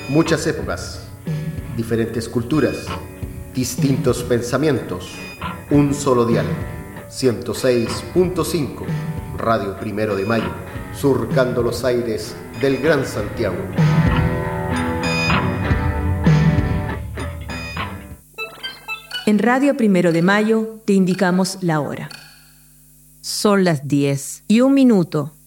Muchas épocas, diferentes culturas, distintos pensamientos, un solo dial. 106.5, Radio Primero de Mayo, surcando los aires del Gran Santiago. En Radio Primero de Mayo te indicamos la hora. Son las 10:01.